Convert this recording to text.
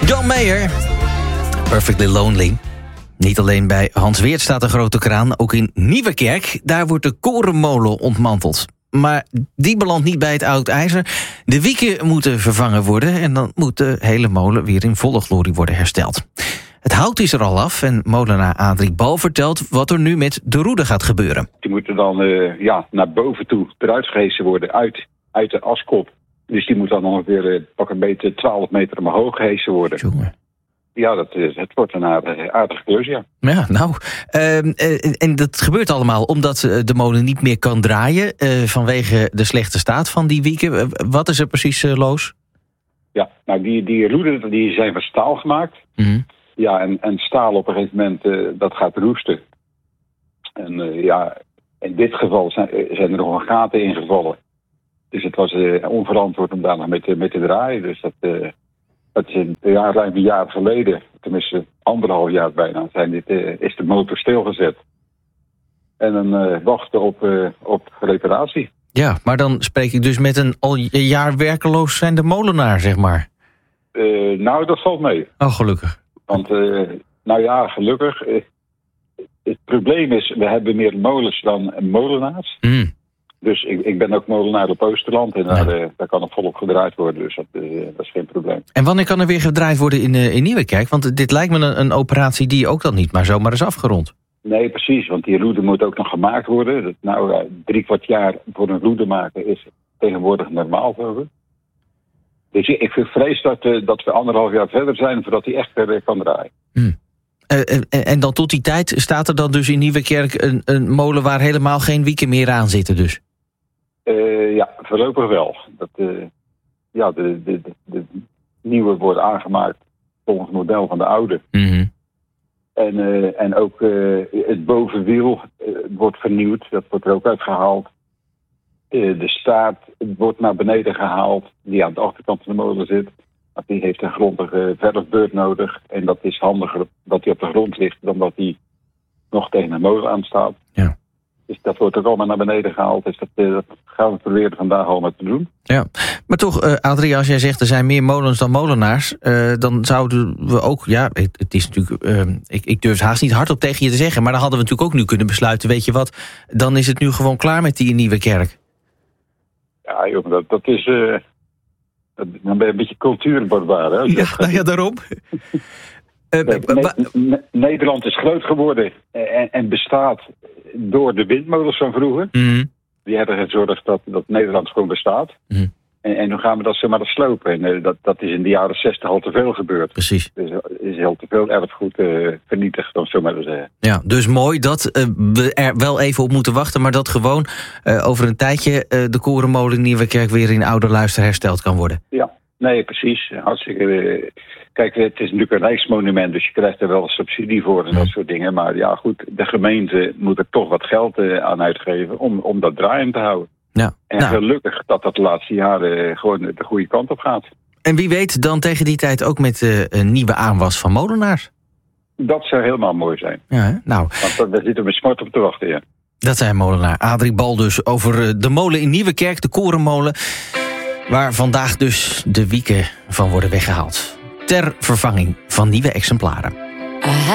John Mayer, Perfectly Lonely. Niet alleen bij Hans Weert staat een grote kraan, ook in Nieuwekerk. Daar wordt de korenmolen ontmanteld. Maar die belandt niet bij het oud ijzer. De wieken moeten vervangen worden en dan moet de hele molen weer in volle glorie worden hersteld. Het hout is er al af en molenaar Adrie Bal vertelt wat er nu met de roede gaat gebeuren. Die moeten dan naar boven toe eruit gehesen worden uit de askop. Dus die moet dan ongeveer pak een beetje 12 meter omhoog gehesen worden. Jongen. Ja, het wordt een aardige klus, ja. Ja, nou. En dat gebeurt allemaal omdat de molen niet meer kan draaien vanwege de slechte staat van die wieken. Wat is er precies los? Ja, nou die roeden die zijn van staal gemaakt. Mm-hmm. Ja, en staal op een gegeven moment dat gaat roesten. En in dit geval zijn er nog een gaten ingevallen. Dus het was onverantwoord om daar nog mee te draaien. Dus dat is ruim een jaar geleden, tenminste 1,5 jaar bijna, is de motor stilgezet. En dan wachten op reparatie. Ja, maar dan spreek ik dus met een al een jaar werkeloos zijnde molenaar, zeg maar. Nou, dat valt mee. Oh, gelukkig. Want, gelukkig. Het probleem is, we hebben meer molens dan molenaars. Mm. Dus ik ben ook molenaar op Oosterland en daar kan het volop gedraaid worden. Dus dat is geen probleem. En wanneer kan er weer gedraaid worden in Nieuwekerk? Want dit lijkt me een operatie die ook dan niet maar zomaar is afgerond. Nee, precies, want die roede moet ook nog gemaakt worden. 3/4 jaar voor een roede maken is tegenwoordig normaal voor we. Dus ik vrees dat we 1,5 jaar verder zijn voordat hij echt verder kan draaien. En dan tot die tijd staat er dan dus in Nieuwekerk een molen waar helemaal geen wieken meer aan zitten dus? Ja, voorlopig wel. De nieuwe wordt aangemaakt volgens het model van de oude. Mm-hmm. En ook het bovenwiel wordt vernieuwd. Dat wordt er ook uitgehaald. De staart wordt naar beneden gehaald, die aan de achterkant van de molen zit. Want die heeft een grondige verfbeurt nodig. En dat is handiger dat hij op de grond ligt dan dat hij nog tegen de molen aanstaat. Ja. Dus dat wordt ook allemaal naar beneden gehaald. Dus dat gaan we proberen vandaag allemaal te doen. Ja, maar toch, Adrie, als jij zegt er zijn meer molens dan molenaars, dan zouden we ook, ja, het is natuurlijk, ik durf het haast niet hardop tegen je te zeggen, maar dan hadden we natuurlijk ook nu kunnen besluiten, weet je wat, dan is het nu gewoon klaar met die Nieuwekerk. Ja, joh, dat is, dan ben je een beetje cultuurbarbaar, hè? Ja, daarom. Nederland is groot geworden en bestaat door de windmolens van vroeger. Mm. Die hebben gezorgd dat Nederland gewoon bestaat. Mm. En nu gaan we dat zomaar slopen. En dat is in de jaren 60 al te veel gebeurd. Precies. Dus er is heel te veel erfgoed vernietigd, om zo maar te zeggen. Ja, dus mooi dat we er wel even op moeten wachten, maar dat gewoon over een tijdje de korenmolen in Nieuwekerk weer in oude luister hersteld kan worden. Ja, nee, precies. Hartstikke. Kijk, het is natuurlijk een rijksmonument, dus je krijgt er wel een subsidie voor en dat soort dingen. Maar ja, goed, de gemeente moet er toch wat geld aan uitgeven om dat draaiend te houden. Ja. En gelukkig dat de laatste jaren gewoon de goede kant op gaat. En wie weet dan tegen die tijd ook met een nieuwe aanwas van molenaars. Dat zou helemaal mooi zijn. Ja, nou. Want daar zitten we smart op te wachten, ja. Dat zei molenaar Adrie Bal dus over de molen in Nieuwekerk, de korenmolen, waar vandaag dus de wieken van worden weggehaald. Ter vervanging van nieuwe exemplaren.